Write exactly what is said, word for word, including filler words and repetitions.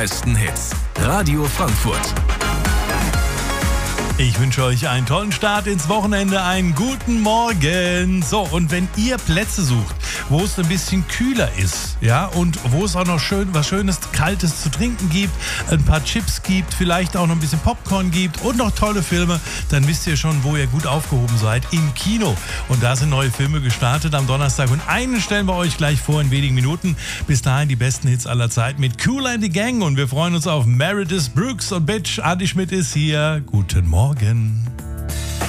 besten Hits. Radio Frankfurt. Ich wünsche euch einen tollen Start ins Wochenende, einen guten Morgen. So, und wenn ihr Plätze sucht, wo es ein bisschen kühler ist, ja, und wo es auch noch schön was Schönes, Kaltes zu trinken gibt, ein paar Chips gibt, vielleicht auch noch ein bisschen Popcorn gibt und noch tolle Filme, dann wisst ihr schon, wo ihr gut aufgehoben seid, im Kino. Und da sind neue Filme gestartet am Donnerstag und einen stellen wir euch gleich vor in wenigen Minuten. Bis dahin die besten Hits aller Zeit mit Kool and the Gang und wir freuen uns auf Meredith Brooks und Bitch. Adi Schmidt ist hier. Guten Morgen.